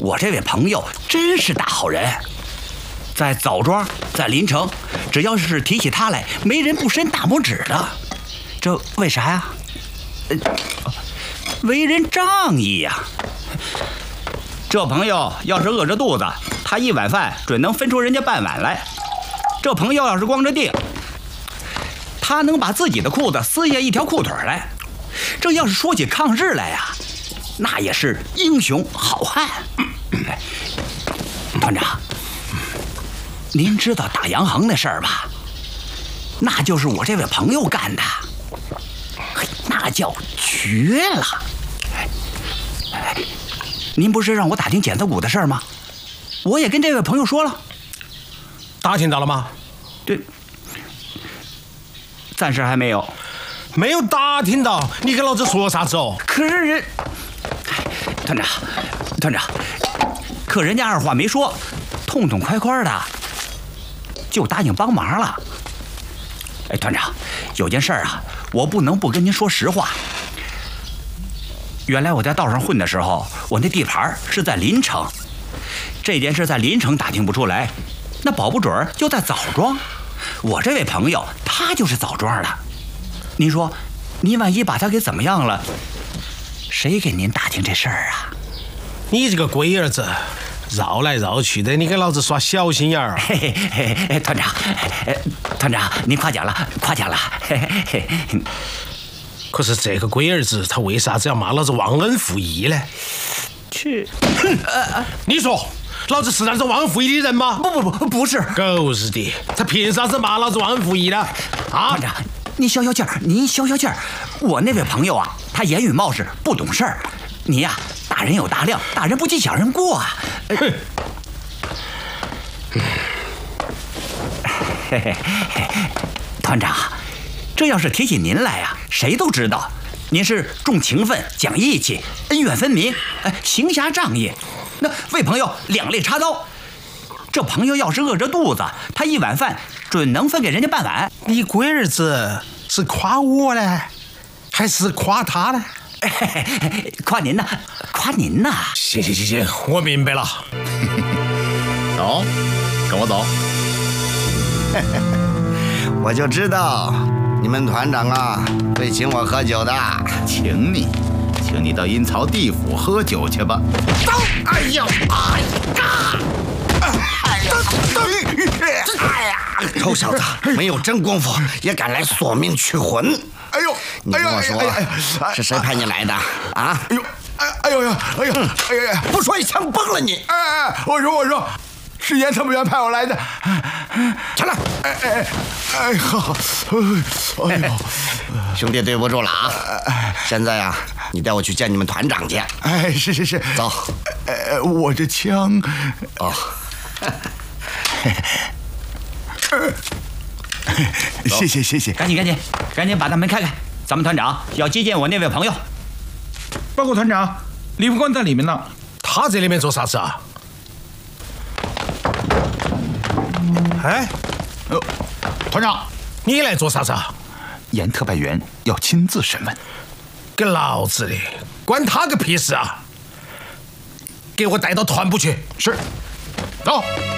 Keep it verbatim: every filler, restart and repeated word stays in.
我这位朋友真是大好人，在枣庄，在临城，只要是提起他来，没人不伸大拇指的。这为啥呀？呃，为人仗义呀。这朋友要是饿着肚子，他一碗饭准能分出人家半碗来。这朋友要是光着腚，他能把自己的裤子撕下一条裤腿来。这要是说起抗日来呀，那也是英雄好汉。团长，您知道打洋行那事儿吧？那就是我这位朋友干的，那叫绝了。您不是让我打听检测股的事儿吗？我也跟这位朋友说了。 打听到了吗？ 这暂时还没有。 没有打听到，你跟老子说啥子哦？ 可是人，团长，团长，可人家二话没说，痛痛快快的就答应帮忙了。哎，团长，有件事啊，我不能不跟您说实话。原来我在道上混的时候，我那地盘是在临城，这件事在临城打听不出来，那保不准就在枣庄。我这位朋友他就是枣庄的。您说，您万一把他给怎么样了，谁给您打听这事儿啊？ 你这个龟儿子，绕来绕去的，你给老子耍小心眼儿啊！ 嘿嘿嘿嘿，团长，团长，您夸奖了，夸奖了。嘿嘿嘿。 可是这个龟儿子，他为啥子要骂老子忘恩负义呢？ 去！ 你说，老子是那种忘恩负义的人吗？ 不不不，不是。 狗日的，他凭啥子骂老子忘恩负义呢？啊！ 团长，您消消气儿，您消消气儿。我那位朋友啊，他言语冒失，不懂事儿。你呀、啊，大人有大量，大人不计小人过啊。呃、哼。嘿嘿嘿，团长，这要是提起您来呀、啊，谁都知道，您是重情分、讲义气、恩怨分明，哎，行侠仗义。那为朋友两肋插刀，这朋友要是饿着肚子，他一碗饭准能分给人家半碗。 你龟儿子是夸我呢，还是夸他呢？ 夸您呢，夸您呢。 行行行行，我明白了。 走，跟我走。 我就知道你们团长啊会请我喝酒的。 请你，请你到阴曹地府喝酒去吧。 走！哎呦，哎呀！哎呀！哎呀！臭小子，没有真功夫也敢来索命取魂！ 哎呦！ 你跟我说，是谁派你来的啊？ 哎呦！哎哎呦呀！哎呀！哎呀呀！ 不说一枪崩了你！ 哎哎，我说我说，是严特务员派我来的。 起来！ 哎哎哎好！哎呦， 兄弟对不住了啊！现在啊，你带我去见你们团长去。 哎，是是是， 走。 哎，我这枪…… 哦。 谢谢谢谢， 赶紧赶紧赶紧把大门开开，咱们团长要接见我那位朋友。 报告团长，李副官在里面呢。 他在里面做啥子啊？哎， 呃，团长， 你来做啥子啊？ 严特派员要亲自审问。 给老子的，关他个屁事啊！给我带到团部去。 是，走。